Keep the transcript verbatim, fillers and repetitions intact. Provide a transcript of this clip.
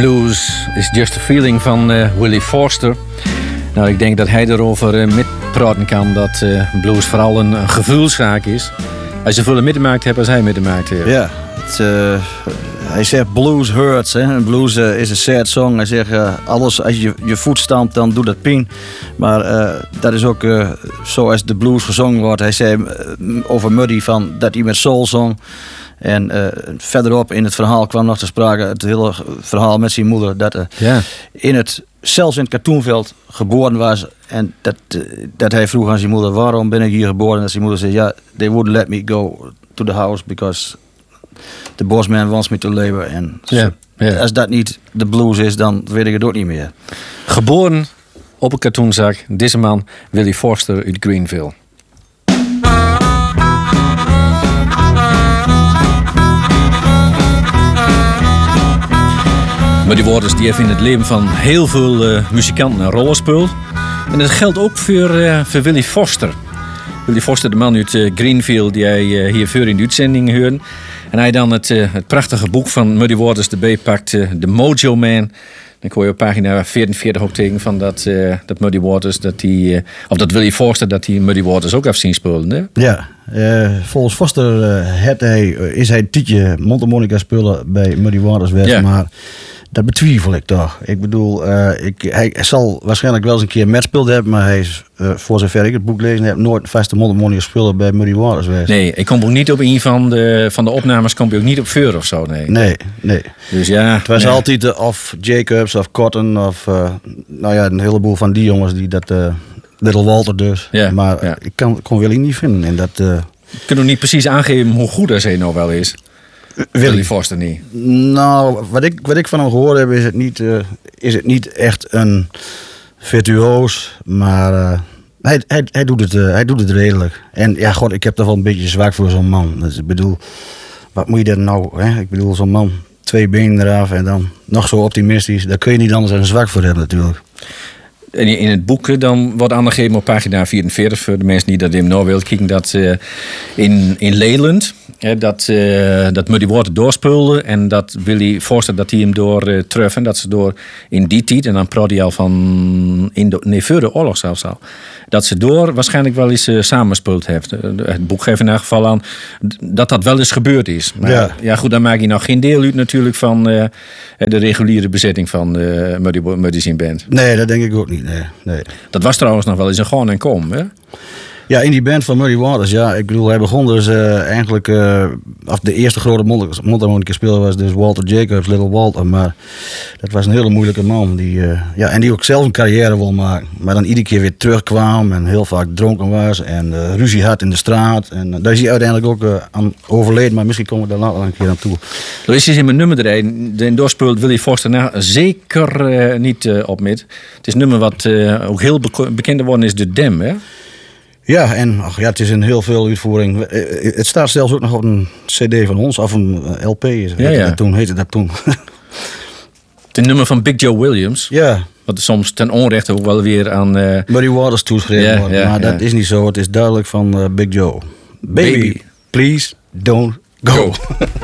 Blues is just a feeling van uh, Willie Foster. Nou, ik denk dat hij erover uh, met praten kan dat uh, blues vooral een, een gevoelszaak is. Als je zoveel meegemaakt hebt als hij meegemaakt heeft. Ja, het, uh, hij zegt blues hurts. Hè? Blues uh, is een sad song. Hij zegt uh, alles als je je voet stampt dan doet dat pijn. Maar uh, dat is ook uh, zoals de blues gezongen wordt. Hij zei uh, over Muddy van dat hij met soul zong. En uh, verderop in het verhaal kwam nog te sprake het hele verhaal met zijn moeder. Dat uh, ja. in het, zelfs in het Katoenveld geboren was. En dat, uh, dat hij vroeg aan zijn moeder, waarom ben ik hier geboren? En dat zijn moeder zei, ja, they wouldn't let me go to the house because the boss man wants me to labor. En ja. Ja. Als dat niet de blues is, dan weet ik het ook niet meer. Geboren op een katoenzak, deze man, Willie Foster uit Greenville. Maar die woorden die heeft in het leven van heel veel uh, muzikanten een rol gespeeld. En dat geldt ook voor, uh, voor Willie Foster. Willie Foster, de man uit uh, Greenville, die hij uh, hier voor in de uitzending hoorde. En hij dan het, uh, het prachtige boek van Muddy Waters erbij pakt, uh, The Mojo Man. Dan kon je op pagina vierenveertig ook tegen van dat, uh, dat Muddy Waters, dat die, uh, of dat Willie Foster, dat die Muddy Waters ook heeft zien spelen. Hè? Ja, uh, volgens Foster uh, had hij, uh, is hij een tijdje mondharmonica spelen bij Muddy Waters geweest, ja. maar dat betwijfel ik toch. Ik bedoel, uh, ik, hij zal waarschijnlijk wel eens een keer met gespeeld hebben, maar hij is, uh, voor zover ik het boek lezen heb, nooit vaste mondharmonica spelen bij Muddy Waters geweest. Nee, ik kom ook niet op een van de, van de opnames, kom je ook niet op Veur of zo, nee. Nee, nee. Dus ja. Het was nee. altijd uh, of Jacobs of Cotton of, uh, nou ja, een heleboel van die jongens die dat, uh, Little Walter dus. Ja, maar ja. ik kan, kon Willie niet vinden en dat. Uh, Ik kan ook niet precies aangeven hoe goed hij nou wel is. Willie Foster niet. Nou, wat ik, wat ik van hem gehoord heb, is het niet, uh, is het niet echt een virtuoos, maar uh, hij, hij, hij, doet het, uh, hij doet het redelijk. En ja, god, ik heb toch wel een beetje zwak voor zo'n man. Dus ik bedoel, wat moet je daar nou, hè? Ik bedoel, zo'n man, twee benen eraf en dan nog zo optimistisch, daar kun je niet anders dan zwak voor hebben natuurlijk. En in het boek dan wordt aangegeven op pagina vierenveertig, voor de mensen die dat in nou willen kijken, dat uh, in, in Leyland, hè, dat, uh, dat Muddy Waters doorspeelde en dat Willie Foster dat hij hem door uh, tref en dat ze door in die tijd, en dan praat hij al van in de, nee, voor de oorlog zelfs al, dat ze door waarschijnlijk wel eens uh, samenspeeld heeft. Uh, het boek geeft in elk geval aan dat dat wel eens gebeurd is. Maar ja, ja goed, dan maak je nog geen deel uit natuurlijk van uh, de reguliere bezetting van uh, Muddy, Muddy's in band. Nee, dat denk ik ook niet. Nee, nee. Dat was trouwens nog wel eens een gewoon en kom, hè? Ja, in die band van Muddy Waters, ja. Ik bedoel, hij begon dus uh, eigenlijk... Uh, of de eerste grote mondharmonica speler was dus Walter Jacobs, Little Walter. Maar dat was een hele moeilijke man. Die, uh, ja, en die ook zelf een carrière wil maken. Maar dan iedere keer weer terugkwam en heel vaak dronken was. En uh, ruzie had in de straat. En uh, daar is hij uiteindelijk ook uh, aan overleden. Maar misschien komen we daar later een keer aan toe. Er is in mijn nummer erin. De doorspeelt Willie Foster nou zeker uh, niet uh, op met. Het is een nummer wat uh, ook heel bek- bekend geworden is, De Dam, hè? Ja, en ach, ja, het is in heel veel uitvoering. Het staat zelfs ook nog op een cd van ons, of een L P. Ja, ja. Dat toen, heette dat toen. Het nummer van Big Joe Williams. Ja. Wat soms ten onrechte ook wel weer aan... Uh... Muddy Waters toeschreven ja, wordt. Ja, maar ja. dat is niet zo. Het is duidelijk van uh, Big Joe. Baby, Baby, please don't go. go.